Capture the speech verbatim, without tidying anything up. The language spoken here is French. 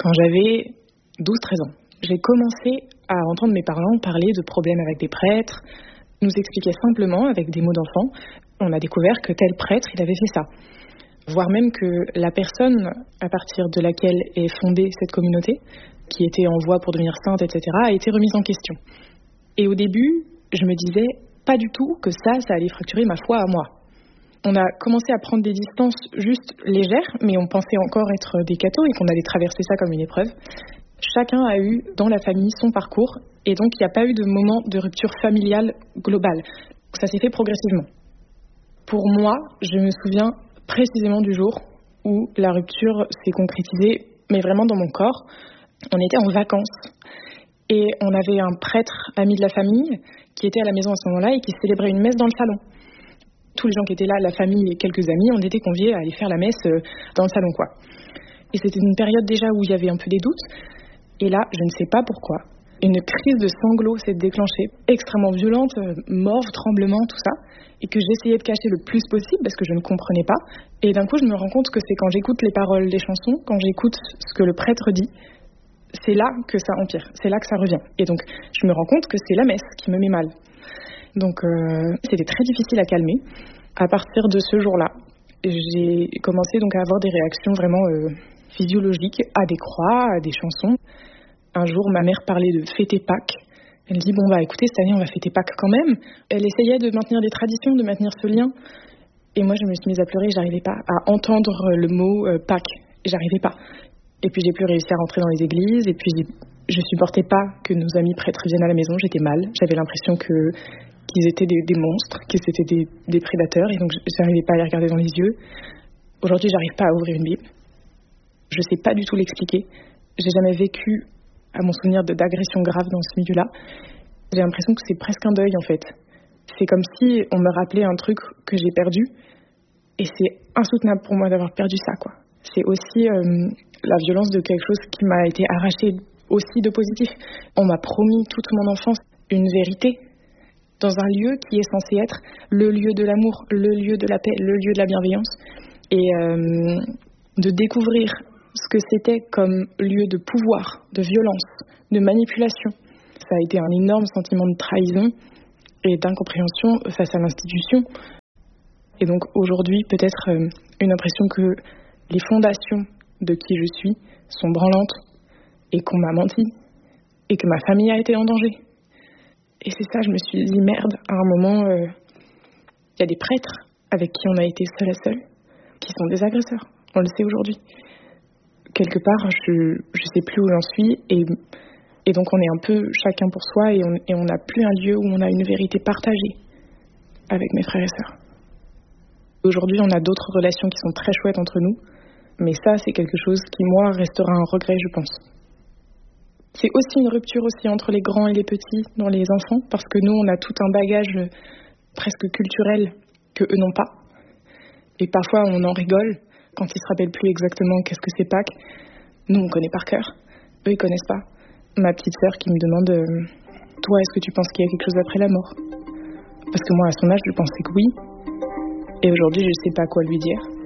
quand j'avais douze treize ans. J'ai commencé à entendre mes parents parler de problèmes avec des prêtres, nous expliquer simplement avec des mots d'enfant. On a découvert que tel prêtre, il avait fait ça. Voire même que la personne à partir de laquelle est fondée cette communauté, qui était en voie pour devenir sainte, et cetera, a été remise en question. Et au début, je me disais pas du tout que ça, ça allait fracturer ma foi à moi. On a commencé à prendre des distances juste légères, mais on pensait encore être des cathos et qu'on allait traverser ça comme une épreuve. Chacun a eu dans la famille son parcours et donc il n'y a pas eu de moment de rupture familiale globale. Ça s'est fait progressivement. Pour moi, je me souviens précisément du jour où la rupture s'est concrétisée, mais vraiment dans mon corps. On était en vacances et on avait un prêtre ami de la famille qui était à la maison à ce moment-là et qui célébrait une messe dans le salon. Tous les gens qui étaient là, la famille et quelques amis, on était conviés à aller faire la messe dans le salon, quoi. Et c'était une période déjà où il y avait un peu des doutes. Et là, je ne sais pas pourquoi, une crise de sanglots s'est déclenchée, extrêmement violente, morve, tremblement, tout ça, et que j'essayais de cacher le plus possible parce que je ne comprenais pas. Et d'un coup, je me rends compte que c'est quand j'écoute les paroles des chansons, quand j'écoute ce que le prêtre dit, c'est là que ça empire, c'est là que ça revient. Et donc, je me rends compte que c'est la messe qui me met mal. Donc, euh, c'était très difficile à calmer. À partir de ce jour-là, j'ai commencé donc à avoir des réactions vraiment euh, physiologiques à des croix, à des chansons. Un jour, ma mère parlait de fêter Pâques. Elle dit, bon bah écoutez, cette année on va fêter Pâques quand même. Elle essayait de maintenir des traditions, de maintenir ce lien. Et moi je me suis mise à pleurer, j'arrivais pas à entendre le mot euh, Pâques. J'arrivais pas. Et puis j'ai plus réussi à rentrer dans les églises. Et puis je supportais pas que nos amis prêtres viennent à la maison, j'étais mal. J'avais l'impression que, qu'ils étaient des, des monstres, qu'ils étaient des, des prédateurs. Et donc j'arrivais pas à les regarder dans les yeux. Aujourd'hui j'arrive pas à ouvrir une Bible. Je sais pas du tout l'expliquer. J'ai jamais vécu à mon souvenir de, d'agression grave dans ce milieu-là. J'ai l'impression que c'est presque un deuil, en fait. C'est comme si on me rappelait un truc que j'ai perdu, et c'est insoutenable pour moi d'avoir perdu ça, quoi. C'est aussi euh, la violence de quelque chose qui m'a été arraché aussi de positif. On m'a promis toute mon enfance une vérité dans un lieu qui est censé être le lieu de l'amour, le lieu de la paix, le lieu de la bienveillance. Et euh, de découvrir ce que c'était comme lieu de pouvoir, de violence, de manipulation. Ça a été un énorme sentiment de trahison et d'incompréhension face à l'institution. Et donc aujourd'hui, peut-être euh, une impression que les fondations de qui je suis sont branlantes et qu'on m'a menti et que ma famille a été en danger. Et c'est ça, je me suis dit, merde, à un moment, il euh, y a des prêtres avec qui on a été seul à seul qui sont des agresseurs. On le sait aujourd'hui. Quelque part, je ne sais plus où j'en suis et, et donc on est un peu chacun pour soi et on et on n'a plus un lieu où on a une vérité partagée avec mes frères et sœurs. Aujourd'hui, on a d'autres relations qui sont très chouettes entre nous, mais ça, c'est quelque chose qui, moi, restera un regret, je pense. C'est aussi une rupture aussi entre les grands et les petits dans les enfants, parce que nous, on a tout un bagage presque culturel que eux n'ont pas. Et parfois, on en rigole. Quand ils se rappellent plus exactement qu'est-ce que c'est Pâques, nous on connaît par cœur, eux ils connaissent pas. Ma petite sœur qui me demande euh, toi est-ce que tu penses qu'il y a quelque chose après la mort? Parce que moi à son âge je pensais que oui, et aujourd'hui je sais pas quoi lui dire.